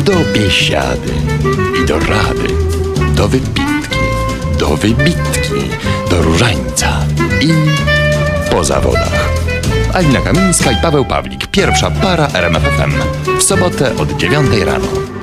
do biesiady i do rady, do wypitki, do wybitki, do różańca i po zawodach. Alina Kamińska i Paweł Pawlik. Pierwsza para RMF FM. W sobotę od 9 rano.